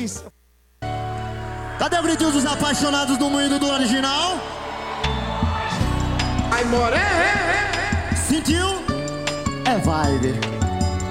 vocês. Cadê o gritinho dos apaixonados do moído do original? Ai, more. Sentiu? É vibe.